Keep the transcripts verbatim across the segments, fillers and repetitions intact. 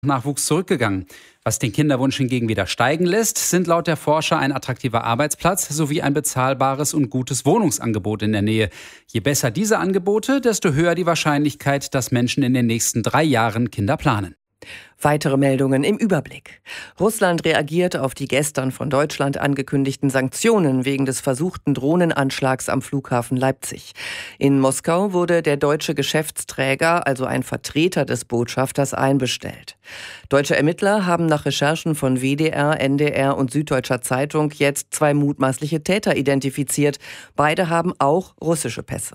Nachwuchs zurückgegangen. Was den Kinderwunsch hingegen wieder steigen lässt, sind laut der Forscher ein attraktiver Arbeitsplatz sowie ein bezahlbares und gutes Wohnungsangebot in der Nähe. Je besser diese Angebote, desto höher die Wahrscheinlichkeit, dass Menschen in den nächsten drei Jahren Kinder planen. Weitere Meldungen im Überblick. Russland reagiert auf die gestern von Deutschland angekündigten Sanktionen wegen des versuchten Drohnenanschlags am Flughafen Leipzig. In Moskau wurde der deutsche Geschäftsträger, also ein Vertreter des Botschafters, einbestellt. Deutsche Ermittler haben nach Recherchen von W D R, N D R und Süddeutscher Zeitung jetzt zwei mutmaßliche Täter identifiziert. Beide haben auch russische Pässe.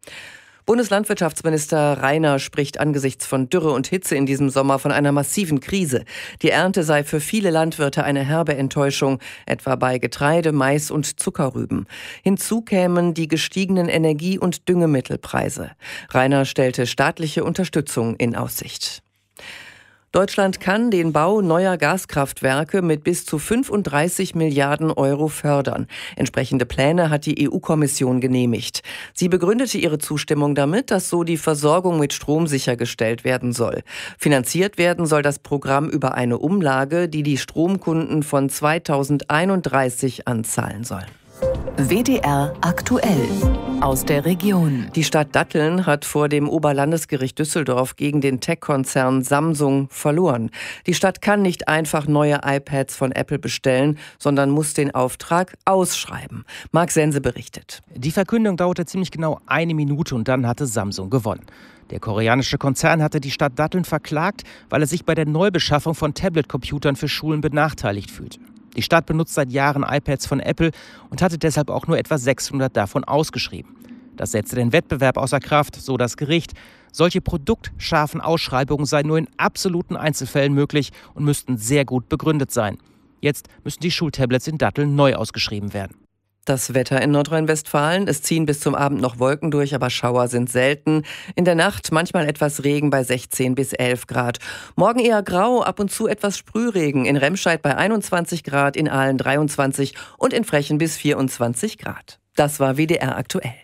Bundeslandwirtschaftsminister Reiner spricht angesichts von Dürre und Hitze in diesem Sommer von einer massiven Krise. Die Ernte sei für viele Landwirte eine herbe Enttäuschung, etwa bei Getreide, Mais und Zuckerrüben. Hinzu kämen die gestiegenen Energie- und Düngemittelpreise. Reiner stellte staatliche Unterstützung in Aussicht. Deutschland kann den Bau neuer Gaskraftwerke mit bis zu fünfunddreißig Milliarden Euro fördern. Entsprechende Pläne hat die E U-Kommission genehmigt. Sie begründete ihre Zustimmung damit, dass so die Versorgung mit Strom sichergestellt werden soll. Finanziert werden soll das Programm über eine Umlage, die die Stromkunden von zweitausendeinunddreißig anzahlen sollen. W D R aktuell aus der Region. Die Stadt Datteln hat vor dem Oberlandesgericht Düsseldorf gegen den Tech-Konzern Samsung verloren. Die Stadt kann nicht einfach neue iPads von Apple bestellen, sondern muss den Auftrag ausschreiben. Marc Sense berichtet. Die Verkündung dauerte ziemlich genau eine Minute und dann hatte Samsung gewonnen. Der koreanische Konzern hatte die Stadt Datteln verklagt, weil er sich bei der Neubeschaffung von Tablet-Computern für Schulen benachteiligt fühlte. Die Stadt benutzt seit Jahren iPads von Apple und hatte deshalb auch nur etwa sechshundert davon ausgeschrieben. Das setzte den Wettbewerb außer Kraft, so das Gericht. Solche produktscharfen Ausschreibungen seien nur in absoluten Einzelfällen möglich und müssten sehr gut begründet sein. Jetzt müssen die Schultablets in Datteln neu ausgeschrieben werden. Das Wetter in Nordrhein-Westfalen. Es ziehen bis zum Abend noch Wolken durch, aber Schauer sind selten. In der Nacht manchmal etwas Regen bei sechzehn bis elf Grad. Morgen eher grau, ab und zu etwas Sprühregen. In Remscheid bei einundzwanzig Grad, in Aalen dreiundzwanzig und in Frechen bis vierundzwanzig Grad. Das war W D R aktuell.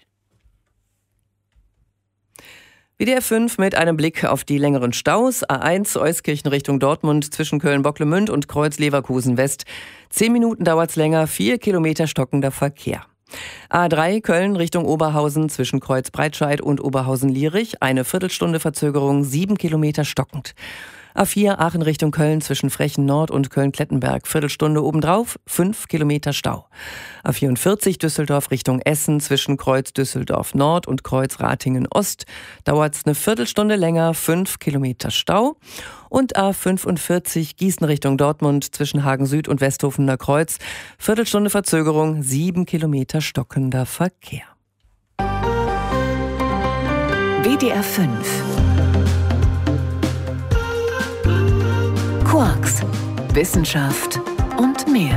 W D R fünf mit einem Blick auf die längeren Staus. A eins Euskirchen Richtung Dortmund zwischen Köln-Bocklemünd und Kreuz-Leverkusen West. Zehn Minuten dauert's länger, vier Kilometer stockender Verkehr. A drei Köln Richtung Oberhausen zwischen Kreuz-Breitscheid und Oberhausen-Lierich. Eine Viertelstunde Verzögerung, sieben Kilometer stockend. A vier Aachen Richtung Köln zwischen Frechen Nord und Köln-Klettenberg. Viertelstunde obendrauf, fünf Kilometer Stau. A vierundvierzig Düsseldorf Richtung Essen zwischen Kreuz Düsseldorf Nord und Kreuz Ratingen Ost. Dauert's eine Viertelstunde länger, fünf Kilometer Stau. Und A fünfundvierzig Gießen Richtung Dortmund zwischen Hagen Süd und Westhofener Kreuz. Viertelstunde Verzögerung, sieben Kilometer stockender Verkehr. W D R fünf Quarks, Wissenschaft und mehr.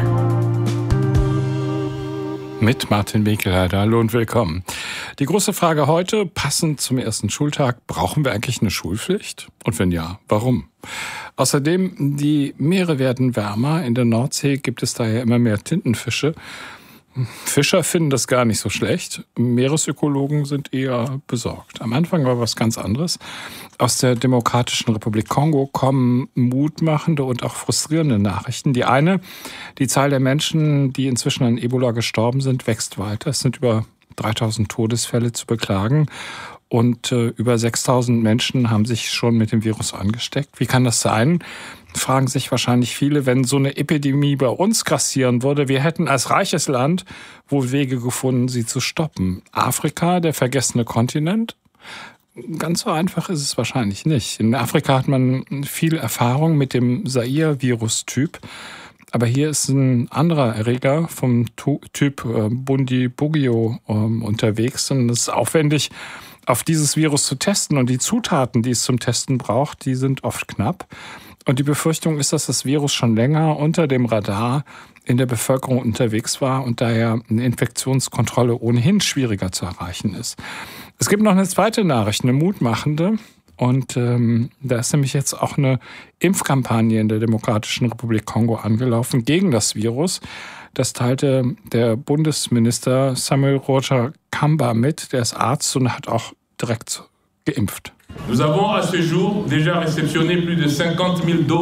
Mit Martin Winkelheide. Hallo und willkommen. Die große Frage heute, passend zum ersten Schultag, brauchen wir eigentlich eine Schulpflicht? Und wenn ja, warum? Außerdem, die Meere werden wärmer. In der Nordsee gibt es daher immer mehr Tintenfische. Fischer finden das gar nicht so schlecht. Meeresökologen sind eher besorgt. Am Anfang war was ganz anderes. Aus der Demokratischen Republik Kongo kommen mutmachende und auch frustrierende Nachrichten. Die eine, die Zahl der Menschen, die inzwischen an Ebola gestorben sind, wächst weiter. Es sind über dreitausend Todesfälle zu beklagen. Und äh, über sechstausend Menschen haben sich schon mit dem Virus angesteckt. Wie kann das sein? Fragen sich wahrscheinlich viele, wenn so eine Epidemie bei uns grassieren würde. Wir hätten als reiches Land wohl Wege gefunden, sie zu stoppen. Afrika, der vergessene Kontinent? Ganz so einfach ist es wahrscheinlich nicht. In Afrika hat man viel Erfahrung mit dem Zaire-Virus-Typ. Aber hier ist ein anderer Erreger vom Typ äh, Bundibugyo äh, unterwegs. Und es ist aufwendig, auf dieses Virus zu testen. Und die Zutaten, die es zum Testen braucht, die sind oft knapp. Und die Befürchtung ist, dass das Virus schon länger unter dem Radar in der Bevölkerung unterwegs war und daher eine Infektionskontrolle ohnehin schwieriger zu erreichen ist. Es gibt noch eine zweite Nachricht, eine mutmachende. Und ähm, da ist nämlich jetzt auch eine Impfkampagne in der Demokratischen Republik Kongo angelaufen gegen das Virus. Das teilte der Bundesminister Samuel Roger Kamba mit. Der ist Arzt und hat auch direkt geimpft. Nous avons à ce jour déjà réceptionné plus de cinquante mille doses.